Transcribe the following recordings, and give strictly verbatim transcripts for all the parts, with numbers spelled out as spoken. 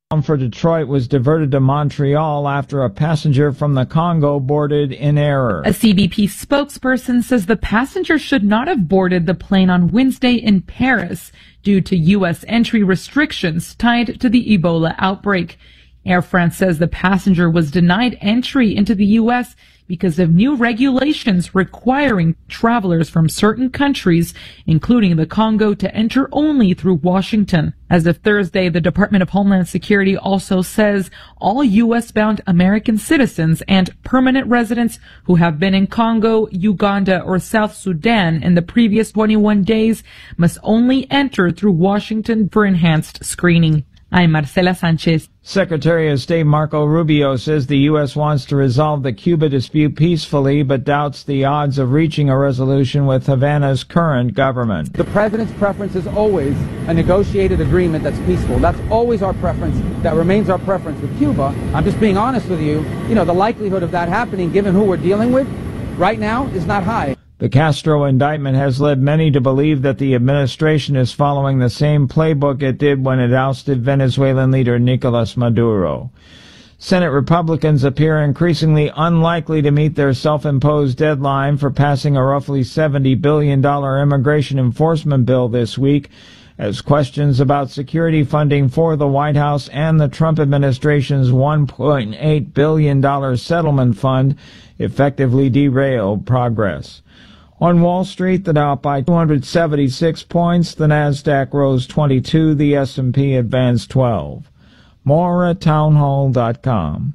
for Detroit was diverted to Montreal after a passenger from the Congo boarded in error. A C B P spokesperson says the passenger should not have boarded the plane on Wednesday in Paris due to U S entry restrictions tied to the Ebola outbreak. Air France says the passenger was denied entry into the U S because of new regulations requiring travelers from certain countries, including the Congo, to enter only through Washington. As of Thursday, the Department of Homeland Security also says all U S-bound American citizens and permanent residents who have been in Congo, Uganda, or South Sudan in the previous twenty-one days must only enter through Washington for enhanced screening. I'm Marcela Sanchez. Secretary of State Marco Rubio says the U S wants to resolve the Cuba dispute peacefully, but doubts the odds of reaching a resolution with Havana's current government. The president's preference is always a negotiated agreement that's peaceful. That's always our preference. That remains our preference with Cuba. I'm just being honest with you. You know, the likelihood of that happening, given who we're dealing with right now, is not high. The Castro indictment has led many to believe that the administration is following the same playbook it did when it ousted Venezuelan leader Nicolas Maduro. Senate Republicans appear increasingly unlikely to meet their self-imposed deadline for passing a roughly seventy billion dollars immigration enforcement bill this week, as questions about security funding for the White House and the Trump administration's one point eight billion dollars settlement fund effectively derailed progress. On Wall Street, the Dow up by two hundred seventy-six points, the Nasdaq rose twenty-two, the S and P advanced twelve. More at townhall dot com.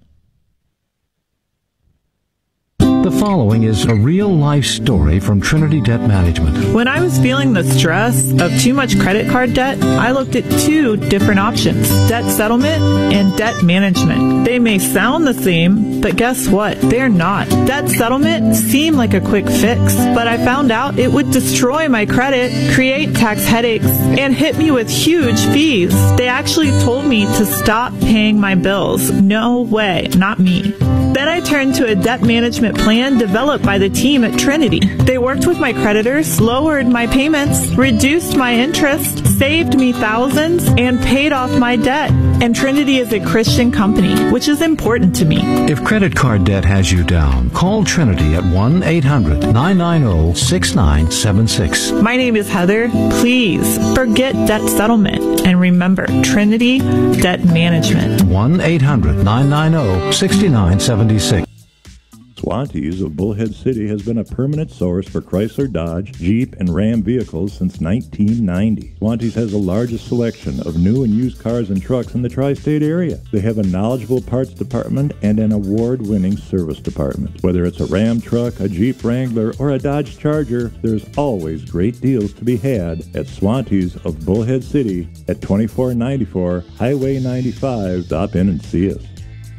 The following is a real-life story from Trinity Debt Management. When I was feeling the stress of too much credit card debt, I looked at two different options, debt settlement and debt management. They may sound the same, but guess what? They're not. Debt settlement seemed like a quick fix, but I found out it would destroy my credit, create tax headaches, and hit me with huge fees. They actually told me to stop paying my bills. No way, not me. Then I turned to a debt management plan developed by the team at Trinity. They worked with my creditors, lowered my payments, reduced my interest, saved me thousands, and paid off my debt. And Trinity is a Christian company, which is important to me. If credit card debt has you down, call Trinity at one eight hundred nine nine zero six nine seven six. My name is Heather. Please forget debt settlement and remember Trinity Debt Management. one eight hundred nine nine zero six nine seven six. Swantees of Bullhead City has been a permanent source for Chrysler, Dodge, Jeep, and Ram vehicles since nineteen ninety. Swantees has the largest selection of new and used cars and trucks in the tri-state area. They have a knowledgeable parts department and an award-winning service department. Whether it's a Ram truck, a Jeep Wrangler, or a Dodge Charger, there's always great deals to be had at Swantees of Bullhead City at twenty-four ninety-four Highway ninety-five. Stop in and see us.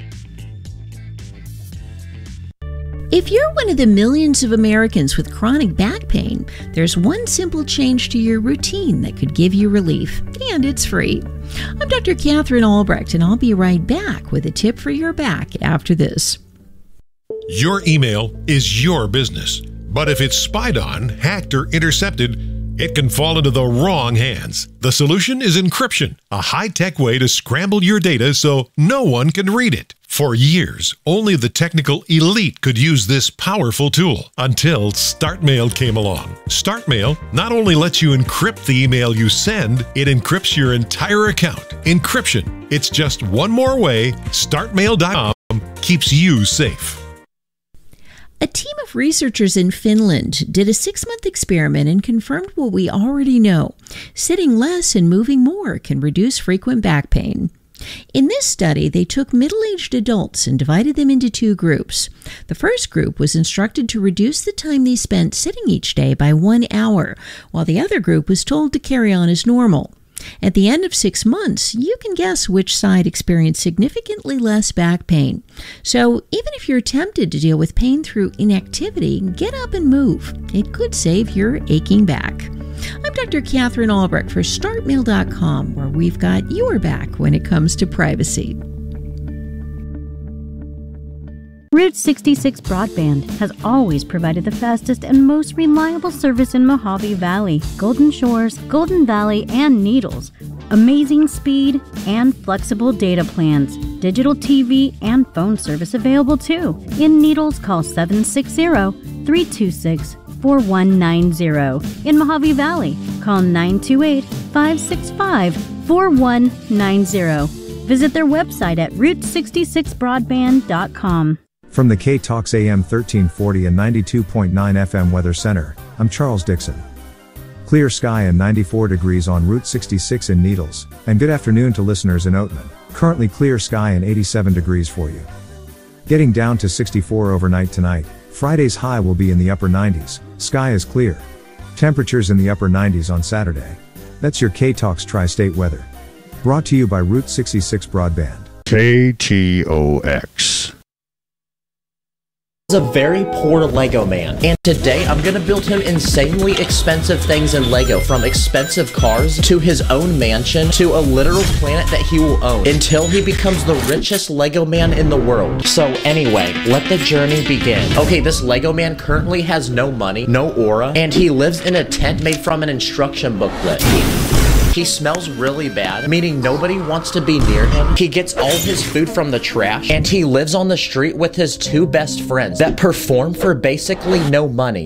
If you're one of the millions of Americans with chronic back pain, there's one simple change to your routine that could give you relief, and it's free. I'm Doctor Catherine Albrecht, and I'll be right back with a tip for your back after this. Your email is your business, but if it's spied on, hacked, or intercepted, it can fall into the wrong hands. The solution is encryption, a high-tech way to scramble your data so no one can read it. For years, only the technical elite could use this powerful tool until StartMail came along. StartMail not only lets you encrypt the email you send, it encrypts your entire account. Encryption. It's just one more way StartMail dot com keeps you safe. A team of researchers in Finland did a six-month experiment and confirmed what we already know. Sitting less and moving more can reduce frequent back pain. In this study, they took middle-aged adults and divided them into two groups. The first group was instructed to reduce the time they spent sitting each day by one hour, while the other group was told to carry on as normal. At the end of six months, you can guess which side experienced significantly less back pain. So even if you're tempted to deal with pain through inactivity, get up and move. It could save your aching back. I'm Doctor Catherine Albrecht for Start Mail dot com, where we've got your back when it comes to privacy. Route sixty-six Broadband has always provided the fastest and most reliable service in Mojave Valley, Golden Shores, Golden Valley, and Needles. Amazing speed and flexible data plans. Digital T V and phone service available too. In Needles, call seven six zero, three two six, four one nine zero. In Mojave Valley, call nine two eight, five six five, four one nine zero. Visit their website at route sixty-six broadband dot com. From the K-Talks A M thirteen forty and ninety-two point nine F M Weather Center, I'm Charles Dixon. Clear sky and ninety-four degrees on Route sixty-six in Needles, and good afternoon to listeners in Oatman. Currently clear sky and eighty-seven degrees for you. Getting down to sixty-four overnight tonight. Friday's high will be in the upper nineties, sky is clear. Temperatures in the upper nineties on Saturday. That's your K-Talks Tri-State weather. Brought to you by Route sixty-six Broadband. K T O X. Is a very poor Lego man, and today I'm gonna build him insanely expensive things in Lego, from expensive cars to his own mansion to a literal planet that he will own, until he becomes the richest Lego man in the world. So anyway, let the journey begin. Okay, this Lego man currently has no money, no aura, and he lives in a tent made from an instruction booklet. He smells really bad, meaning nobody wants to be near him. He gets all his food from the trash, and he lives on the street with his two best friends that perform for basically no money.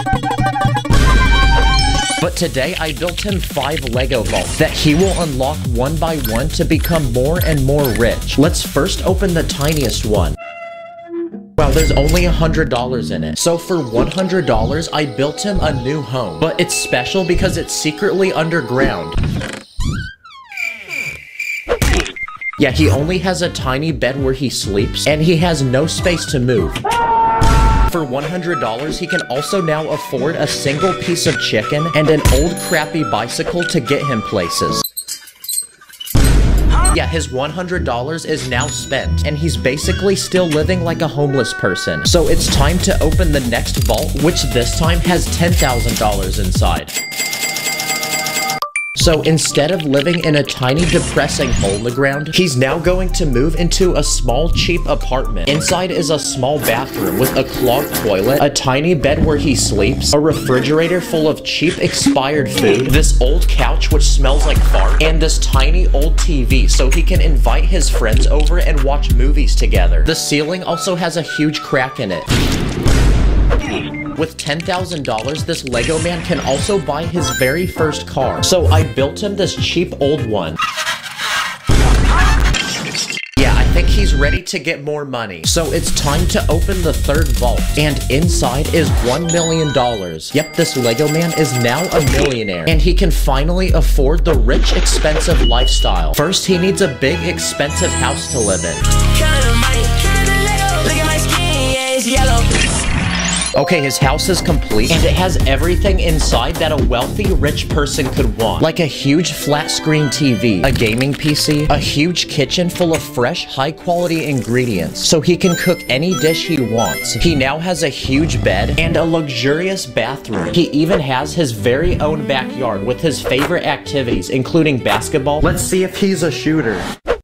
But today I built him five Lego vaults that he will unlock one by one to become more and more rich. Let's first open the tiniest one. Wow, there's only one hundred dollars in it. So for one hundred dollars, I built him a new home. But it's special because it's secretly underground. Yeah, he only has a tiny bed where he sleeps, and he has no space to move. For one hundred dollars, he can also now afford a single piece of chicken and an old crappy bicycle to get him places. Yeah, his one hundred dollars is now spent, and he's basically still living like a homeless person. So it's time to open the next vault, which this time has ten thousand dollars inside. So instead of living in a tiny depressing hole in the ground, he's now going to move into a small cheap apartment. Inside is a small bathroom with a clogged toilet, a tiny bed where he sleeps, a refrigerator full of cheap expired food, this old couch which smells like fart, and this tiny old T V so he can invite his friends over and watch movies together. The ceiling also has a huge crack in it. With ten thousand dollars, this Lego man can also buy his very first car. So I built him this cheap old one. Yeah, I think he's ready to get more money. So it's time to open the third vault. And inside is one million dollars. Yep, this Lego man is now a millionaire. And he can finally afford the rich, expensive lifestyle. First, he needs a big, expensive house to live in. Look at my skin, yeah, it's yellow. Okay, his house is complete, and it has everything inside that a wealthy, rich person could want. Like a huge flat-screen T V, a gaming P C, a huge kitchen full of fresh, high-quality ingredients, so he can cook any dish he wants. He now has a huge bed and a luxurious bathroom. He even has his very own backyard with his favorite activities, including basketball. Let's see if he's a shooter.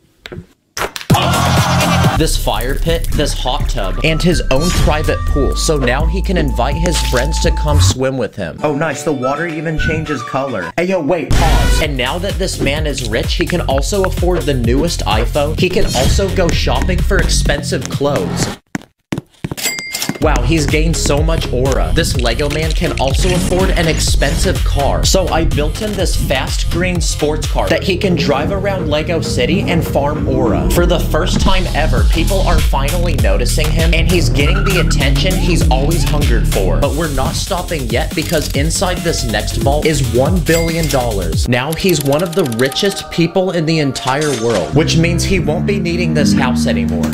This fire pit, this hot tub, and his own private pool, so now he can invite his friends to come swim with him. Oh nice, the water even changes color. Hey yo, wait, pause. And now that this man is rich, he can also afford the newest iPhone. He can also go shopping for expensive clothes. Wow, he's gained so much aura. This Lego man can also afford an expensive car. So I built him this fast green sports car that he can drive around Lego City and farm aura. For the first time ever, people are finally noticing him, and he's getting the attention he's always hungered for. But we're not stopping yet, because inside this next vault is one billion dollars. Now he's one of the richest people in the entire world, which means he won't be needing this house anymore.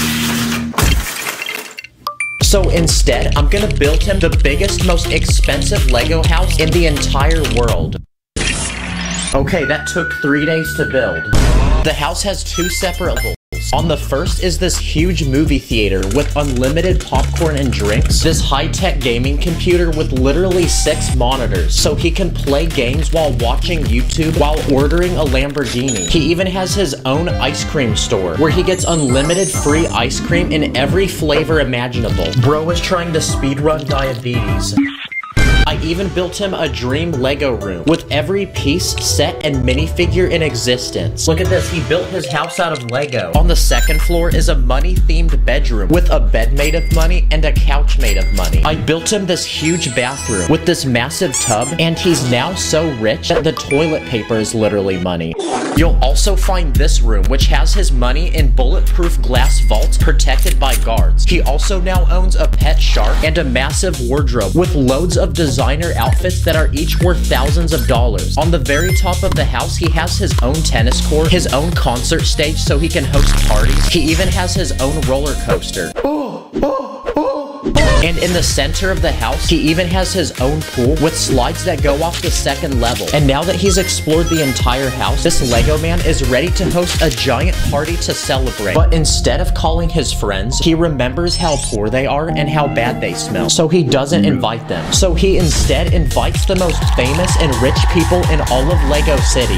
So instead, I'm gonna build him the biggest, most expensive Lego house in the entire world. Okay, that took three days to build. The house has two separate levels. On the first is this huge movie theater with unlimited popcorn and drinks, this high-tech gaming computer with literally six monitors, so he can play games while watching YouTube while ordering a Lamborghini. He even has his own ice cream store, where he gets unlimited free ice cream in every flavor imaginable. Bro is trying to speedrun diabetes. I even built him a dream Lego room with every piece, set, and minifigure in existence. Look at this, he built his house out of Lego. On the second floor is a money-themed bedroom with a bed made of money and a couch made of money. I built him this huge bathroom with this massive tub, and he's now so rich that the toilet paper is literally money. You'll also find this room, which has his money in bulletproof glass vaults protected by guards. He also now owns a pet shark and a massive wardrobe with loads of designer outfits that are each worth thousands of dollars. On the very top of the house, he has his own tennis court, his own concert stage so he can host parties. He even has his own roller coaster. Oh, oh, oh, oh. And in the center of the house, he even has his own pool with slides that go off the second level. And now that he's explored the entire house, this Lego man is ready to host a giant party to celebrate. But instead of calling his friends, he remembers how poor they are and how bad they smell. So he doesn't invite them. So he instead invites the most famous and rich people in all of Lego City.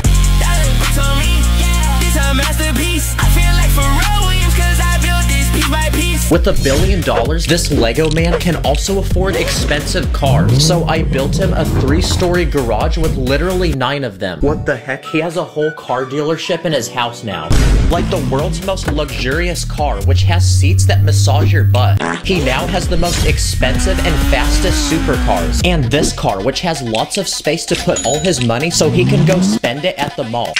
With a billion dollars, this Lego man can also afford expensive cars. So I built him a three-story garage with literally nine of them. What the heck? He has a whole car dealership in his house now. Like the world's most luxurious car, which has seats that massage your butt. He now has the most expensive and fastest supercars. And this car, which has lots of space to put all his money so he can go spend it at the mall.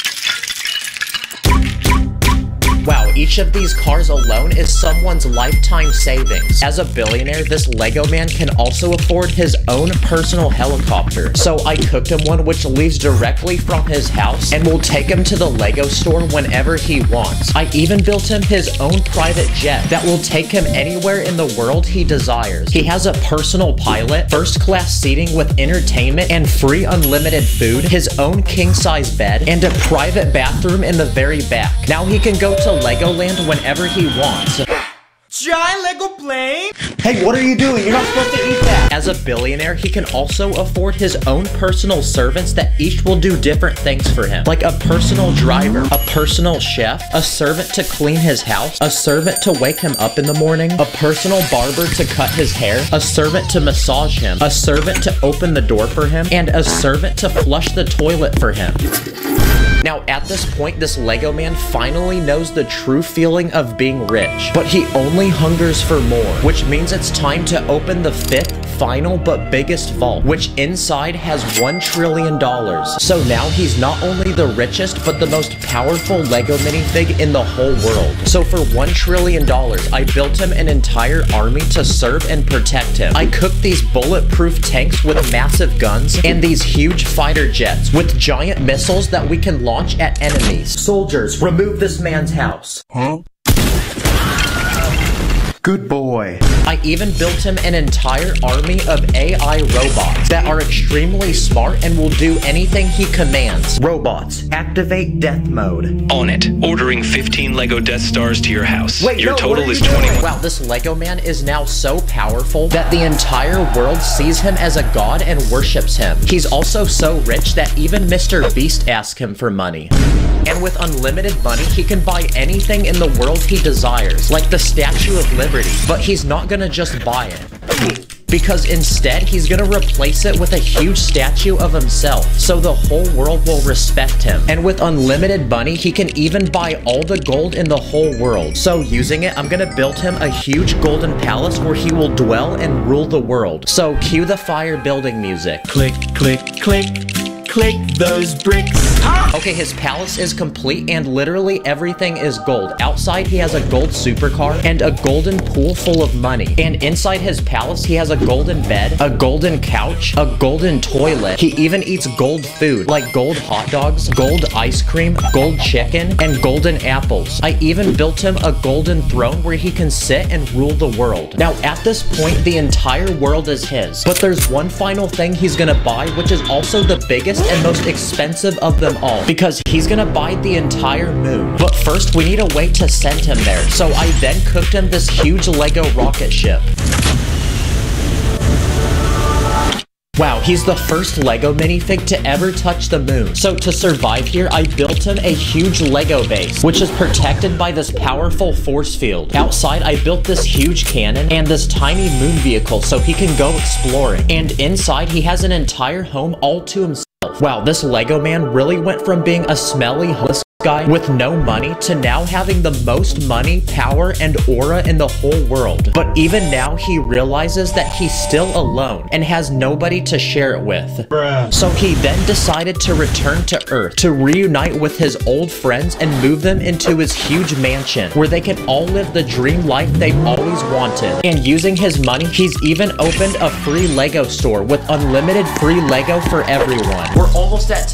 Wow, each of these cars alone is someone's lifetime savings. As a billionaire, this Lego man can also afford his own personal helicopter. So I cooked him one which leaves directly from his house and will take him to the Lego store whenever he wants. I even built him his own private jet that will take him anywhere in the world he desires. He has a personal pilot, first class seating with entertainment and free unlimited food, his own king-size bed, and a private bathroom in the very back. Now he can go to Legoland whenever he wants. Giant Lego plane? Hey, what are you doing? You're not supposed to eat that! As a billionaire, he can also afford his own personal servants that each will do different things for him. Like a personal driver, a personal chef, a servant to clean his house, a servant to wake him up in the morning, a personal barber to cut his hair, a servant to massage him, a servant to open the door for him, and a servant to flush the toilet for him. Now, at this point, this Lego man finally knows the true feeling of being rich, but he only hungers for more, which means it's time to open the fifth, final, but biggest vault, which inside has one trillion dollars. So now he's not only the richest, but the most powerful Lego minifig in the whole world. So for one trillion dollars, I built him an entire army to serve and protect him. I cooked these bulletproof tanks with massive guns, and these huge fighter jets with giant missiles that we can launch launch at enemies. Soldiers, remove this man's house. Huh? Good boy. I even built him an entire army of A I robots that are extremely smart and will do anything he commands. Robots, activate death mode. On it. Ordering fifteen Lego Death Stars to your house. Wait, your no, total is twenty-one. Wow, this Lego man is now so powerful that the entire world sees him as a god and worships him. He's also so rich that even Mister Beast asks him for money. And with unlimited money, he can buy anything in the world he desires, like the Statue of Liberty. But he's not gonna just buy it, because instead he's gonna replace it with a huge statue of himself, so the whole world will respect him. And with unlimited money, he can even buy all the gold in the whole world. So using it, I'm gonna build him a huge golden palace where he will dwell and rule the world. So cue the fire building music. Click, click, click. Click those bricks. Okay, his palace is complete and literally everything is gold. Outside, he has a gold supercar and a golden pool full of money. And inside his palace, he has a golden bed, a golden couch, a golden toilet. He even eats gold food, like gold hot dogs, gold ice cream, gold chicken, and golden apples. I even built him a golden throne where he can sit and rule the world. Now, at this point, the entire world is his. But there's one final thing he's gonna buy, which is also the biggest and most expensive of them all, because he's gonna buy the entire moon. But first, we need a way to send him there, so I then cooked him this huge Lego rocket ship. Wow, he's the first Lego minifig to ever touch the moon. So to survive here, I built him a huge Lego base, which is protected by this powerful force field. Outside, I built this huge cannon and this tiny moon vehicle so he can go exploring. And inside, he has an entire home all to himself. Wow, this Lego man really went from being a smelly homeless guy with no money to now having the most money, power, and aura in the whole world. But even now, he realizes that he's still alone and has nobody to share it with. Bruh. So he then decided to return to Earth to reunite with his old friends and move them into his huge mansion where they can all live the dream life they've always wanted. And using his money, he's even opened a free Lego store with unlimited free Lego for everyone. We're almost at